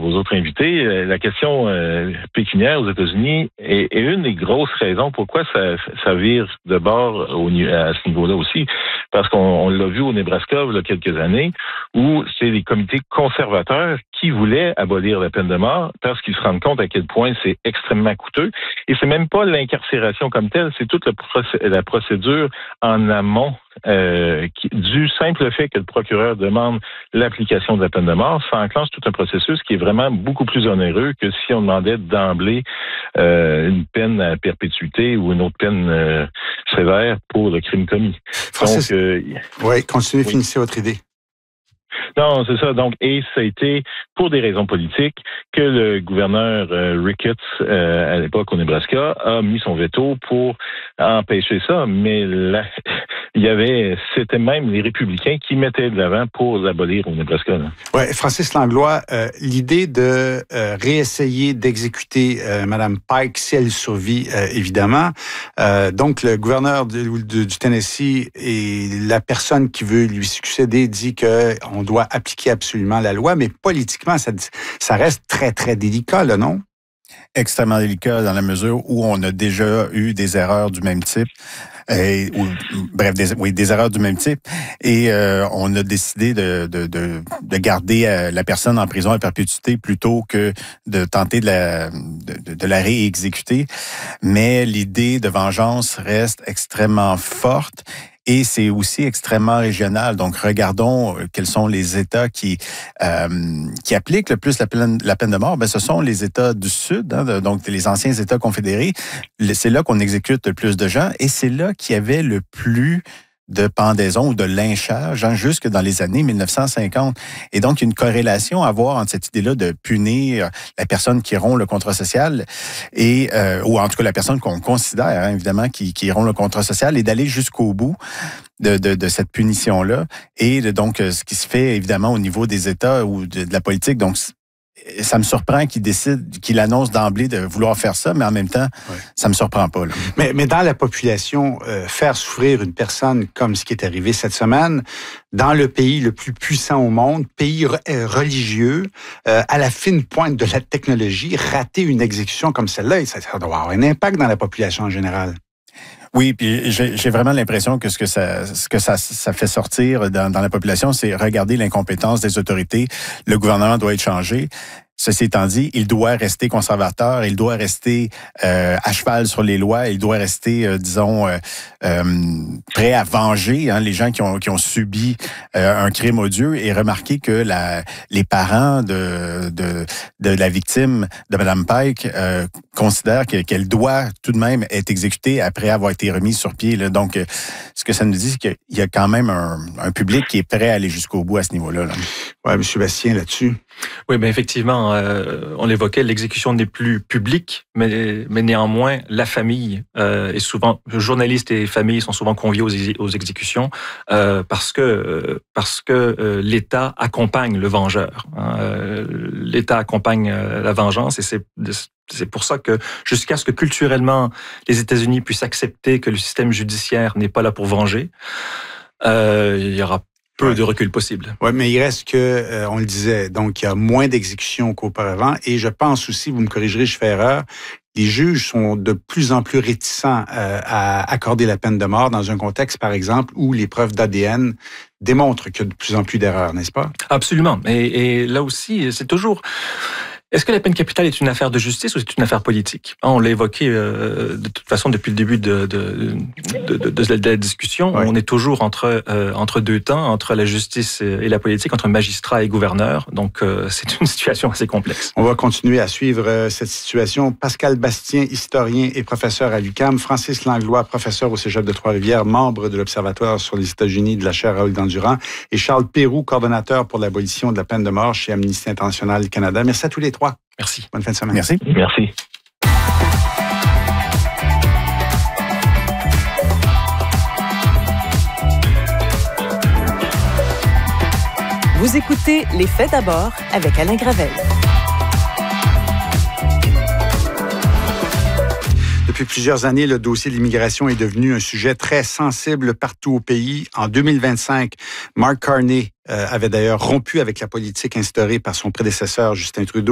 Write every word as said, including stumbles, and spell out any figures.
vos autres invités, euh, la question euh, pécuniaire aux États-Unis est, est une des grosses raisons pourquoi ça, ça vire de bord au, à ce niveau-là aussi. Parce qu'on on l'a vu au Nebraska il y a quelques années, où c'est les comités conservateurs qui voulaient abolir la peine de mort parce qu'ils se rendent compte à quel point c'est extrêmement coûteux. Et c'est même pas l'incarcération comme telle, c'est toute le procé- la procédure en amont euh, qui, du simple fait que le procureur demande l'application de la peine de mort, ça enclenche tout un processus qui est vraiment beaucoup plus onéreux que si on demandait d'emblée euh, une peine à perpétuité ou une autre peine euh, sévère pour le crime commis. Francis, Donc, euh, oui, continuez, oui. finissez votre idée. Non, c'est ça. Donc, et ça a été pour des raisons politiques que le gouverneur euh, Ricketts, euh, à l'époque au Nebraska, a mis son veto pour empêcher ça. Mais là, il y avait, c'était même les républicains qui mettaient de l'avant pour l'abolir au Nebraska. Oui, Francis Langlois, euh, l'idée de euh, réessayer d'exécuter euh, Mme Pike si elle survit, euh, évidemment. Euh, donc, le gouverneur de, de, du Tennessee et la personne qui veut lui succéder dit qu'on doit appliquer absolument la loi, mais politiquement, ça, ça reste très, très délicat, là, non? Extrêmement délicat dans la mesure où on a déjà eu des erreurs du même type. Et, ou, bref, des, oui, des erreurs du même type. Et euh, on a décidé de, de, de, de garder euh, la personne en prison à perpétuité plutôt que de tenter de la, de, de la réexécuter. Mais l'idée de vengeance reste extrêmement forte. Et c'est aussi extrêmement régional. Donc, regardons quels sont les États qui euh, qui appliquent le plus la peine, la peine de mort. Ben, ce sont les États du Sud, hein, donc les anciens États confédérés. C'est là qu'on exécute le plus de gens et c'est là qu'il y avait le plus de pendaison ou de lynchage, hein, jusque dans les années mille neuf cent cinquante. Et donc, il y a une corrélation à voir entre cette idée-là de punir la personne qui rompt le contrat social, et euh, ou en tout cas la personne qu'on considère, hein, évidemment, qui, qui rompt le contrat social, et d'aller jusqu'au bout de, de, de cette punition-là. Et de, donc, ce qui se fait, évidemment, au niveau des États ou de, de la politique. Donc, ça me surprend qu'il décide, qu'il annonce d'emblée de vouloir faire ça, mais en même temps, ouais. ça me surprend pas. Là. Mais, mais dans la population, euh, faire souffrir une personne comme ce qui est arrivé cette semaine, dans le pays le plus puissant au monde, pays re- religieux, euh, à la fine pointe de la technologie, rater une exécution comme celle-là, ça, ça doit avoir un impact dans la population en général. Oui, puis j'ai, j'ai vraiment l'impression que ce que ça, ce que ça, ça fait sortir dans, dans la population, c'est regarder l'incompétence des autorités. Le gouvernement doit être changé. Ceci étant dit, il doit rester conservateur, il doit rester euh, à cheval sur les lois, il doit rester, euh, disons, euh, euh, prêt à venger hein, les gens qui ont, qui ont subi euh, un crime odieux. Et remarquez que la, les parents de, de, de la victime de Mme Pike euh, considèrent que, qu'elle doit tout de même être exécutée après avoir été remise sur pied. Là. Donc, euh, ce que ça nous dit, c'est qu'il y a quand même un, un public qui est prêt à aller jusqu'au bout à ce niveau-là. Là. Oui, M. Bastien, là-dessus. Oui, bien effectivement, euh, on l'évoquait, l'exécution n'est plus publique, mais, mais néanmoins, la famille euh, est souvent, journalistes et familles sont souvent conviés aux, aux exécutions euh, parce que parce que euh, l'État accompagne le vengeur. Hein, euh, L'État accompagne euh, la vengeance et c'est c'est pour ça que jusqu'à ce que culturellement les États-Unis puissent accepter que le système judiciaire n'est pas là pour venger, euh, il y aura peu ouais. de recul possible. Oui, mais il reste que, euh, on le disait, donc il y a moins d'exécutions qu'auparavant. Et je pense aussi, vous me corrigerez, je fais erreur, les juges sont de plus en plus réticents euh, à accorder la peine de mort dans un contexte, par exemple, où les preuves d'A D N démontrent qu'il y a de plus en plus d'erreurs, n'est-ce pas? Absolument. Et, et là aussi, c'est toujours... Est-ce que la peine capitale est une affaire de justice ou c'est une affaire politique? On l'a évoqué euh, de toute façon depuis le début de, de, de, de, de, de la discussion. Oui. On est toujours entre, euh, entre deux temps, entre la justice et la politique, entre magistrat et gouverneur. Donc, euh, c'est une situation assez complexe. On va continuer à suivre euh, cette situation. Pascal Bastien, historien et professeur à l'U Q A M. Francis Langlois, professeur au Cégep de Trois-Rivières, membre de l'Observatoire sur les États-Unis de la chaire Raoul Dandurand. Et Charles Pérou, coordonnateur pour l'abolition de la peine de mort chez Amnesty International Canada. Merci à tous les trois. Merci. Bonne fin de semaine. Merci. Merci. Vous écoutez Les Faits d'abord avec Alain Gravel. Depuis plusieurs années, le dossier de l'immigration est devenu un sujet très sensible partout au pays. En deux mille vingt-cinq, Mark Carney euh, avait d'ailleurs rompu avec la politique instaurée par son prédécesseur Justin Trudeau.